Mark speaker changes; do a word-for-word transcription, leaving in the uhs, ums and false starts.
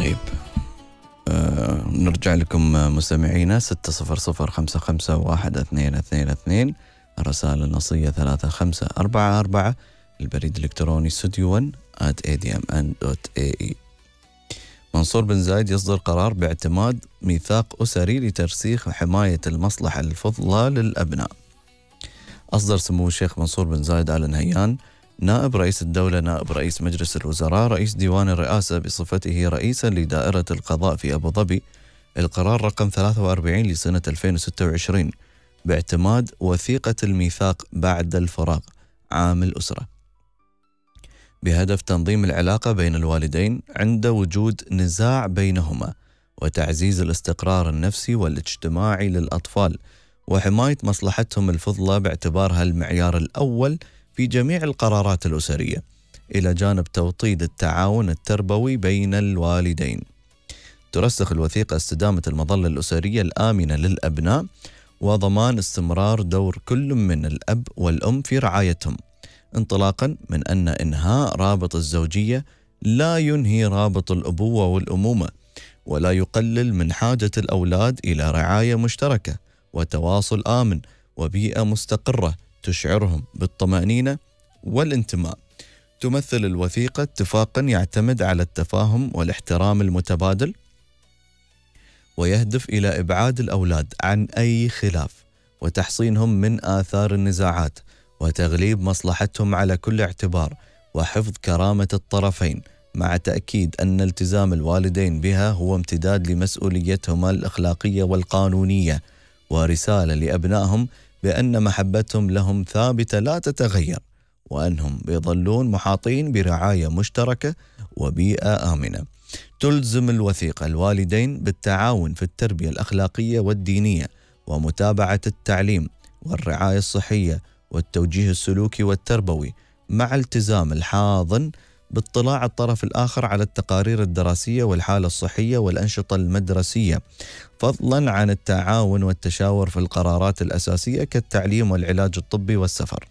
Speaker 1: طيب آه نرجع لكم مستمعينا ستة صفر صفر خمسة خمسة واحد اثنين اثنين اثنين، الرسالة النصية ثلاثة خمسة أربعة أربعة، البريد الإلكتروني ستوديو ون آت إيه دي إم إن دوت إيه إي. منصور بن زايد يصدر قرار باعتماد ميثاق أسري لترسيخ وحماية المصلحة الفضلى للأبناء. أصدر سمو الشيخ منصور بن زايد آل نهيان نائب رئيس الدولة نائب رئيس مجلس الوزراء رئيس ديوان الرئاسة بصفته رئيسا لدائرة القضاء في أبو ظبي القرار رقم ثلاثة وأربعين لسنة ألفين وستة وعشرين باعتماد وثيقة الميثاق بعد الفراغ عام الأسرة بهدف تنظيم العلاقة بين الوالدين عند وجود نزاع بينهما وتعزيز الاستقرار النفسي والاجتماعي للأطفال وحماية مصلحتهم الفضلى باعتبارها المعيار الأول في جميع القرارات الأسرية، إلى جانب توطيد التعاون التربوي بين الوالدين. ترسخ الوثيقة استدامة المظلة الأسرية الآمنة للأبناء وضمان استمرار دور كل من الأب والأم في رعايتهم، انطلاقا من أن إنهاء رابط الزوجية لا ينهي رابط الأبوة والأمومة، ولا يقلل من حاجة الأولاد إلى رعاية مشتركة وتواصل آمن وبيئة مستقرة تشعرهم بالطمأنينة والانتماء. تمثل الوثيقة اتفاقا يعتمد على التفاهم والاحترام المتبادل، ويهدف إلى إبعاد الأولاد عن أي خلاف وتحصينهم من آثار النزاعات وتغليب مصلحتهم على كل اعتبار وحفظ كرامة الطرفين، مع تأكيد أن التزام الوالدين بها هو امتداد لمسؤوليتهما الأخلاقية والقانونية، ورسالة لأبنائهم بأن محبتهم لهم ثابتة لا تتغير، وأنهم بيظلون محاطين برعاية مشتركة وبيئة آمنة. تلزم الوثيقة الوالدين بالتعاون في التربية الأخلاقية والدينية ومتابعة التعليم والرعاية الصحية والتوجيه السلوكي والتربوي، مع التزام الحاضن باطلاع الطرف الآخر على التقارير الدراسية والحالة الصحية والأنشطة المدرسية، فضلا عن التعاون والتشاور في القرارات الأساسية كالتعليم والعلاج الطبي والسفر.